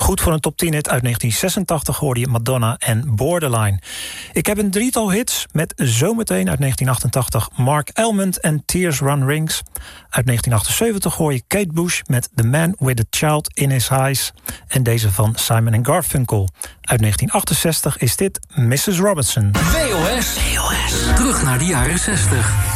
Goed voor een top 10 hit uit 1986 hoorde je Madonna en Borderline. Ik heb een drietal hits met zometeen uit 1988 Mark Almond en Tears Run Rings. Uit 1978 hoor je Kate Bush met The Man with a Child in His Eyes. En deze van Simon & Garfunkel. Uit 1968 is dit Mrs. Robinson. WOS. Terug naar de jaren 60.